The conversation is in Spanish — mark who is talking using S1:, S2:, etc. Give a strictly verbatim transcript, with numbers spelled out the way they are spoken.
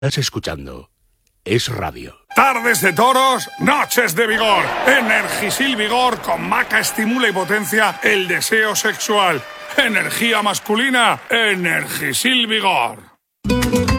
S1: Estás escuchando Es Radio.
S2: Tardes de toros, noches de vigor. Energisil Vigor con maca estimula y potencia el deseo sexual. Energía masculina, Energisil Vigor.